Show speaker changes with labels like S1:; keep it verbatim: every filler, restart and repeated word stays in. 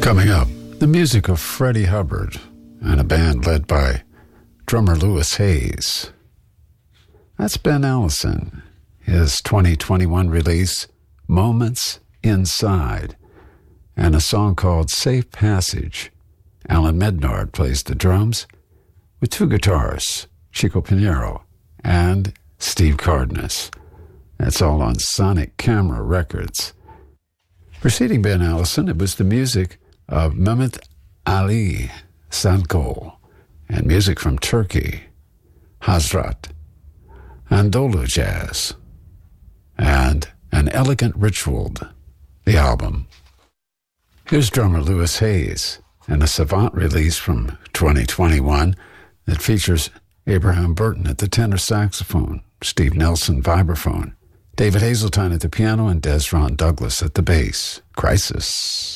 S1: Coming up, the music of Freddie Hubbard and a band led by drummer Louis Hayes. That's Ben Allison, his twenty twenty-one release, Moments Inside, and a song called Safe Passage. Alan Mednard plays the drums with two guitars, Chico Pinheiro and Steve Cardenas. That's all on Sonic Camera Records. Preceding Ben Allison, it was the music of Mehmet Ali Sankol and music from Turkey, Hazrat, Anadolu Jazz, and An Elegant Ritual, the album. Here's drummer Louis Hayes and a Savant release from twenty twenty-one that features Abraham Burton at the tenor saxophone, Steve Nelson vibraphone, David Hazeltine at the piano, and Desron Douglas at the bass. Crisis.